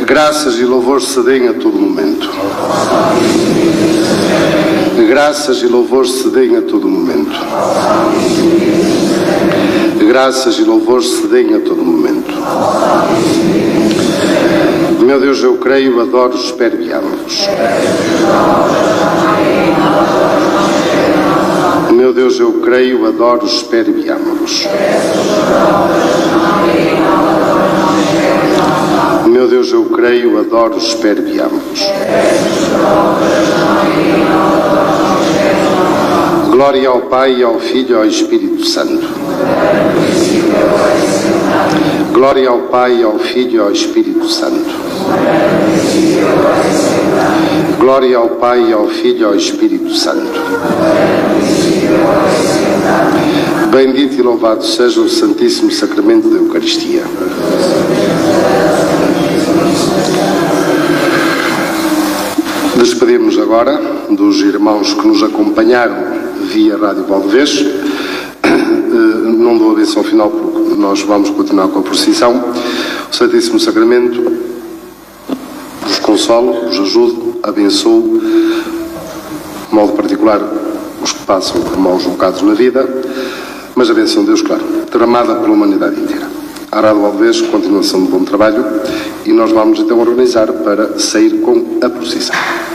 Graças e louvores se deem a todo momento. Graças e louvores se deem a todo momento. Graças e louvores se deem a todo momento. Meu Deus, eu creio, adoro, espero e amo-vos. Meu Deus, eu creio, adoro, espero e amo-vos. Meu Deus, eu creio, adoro, espero e amo-vos. Glória ao Pai, ao Filho e ao Espírito Santo. Glória ao Pai, ao Filho e ao Espírito Santo. Glória ao Pai, ao Filho e ao Espírito Santo. Bendito e louvado seja o Santíssimo Sacramento da Eucaristia. Despedimos agora dos irmãos que nos acompanharam via Rádio Valdevez. Não dou a benção final porque nós vamos continuar com a procissão. O Santíssimo Sacramento vos console, vos ajude, abençoe, de modo particular, os que passam por maus bocados na vida, mas a benção de Deus, claro, derramada pela humanidade inteira. A Rádio Valdevez, continuação de bom trabalho, e nós vamos então organizar para sair com a procissão.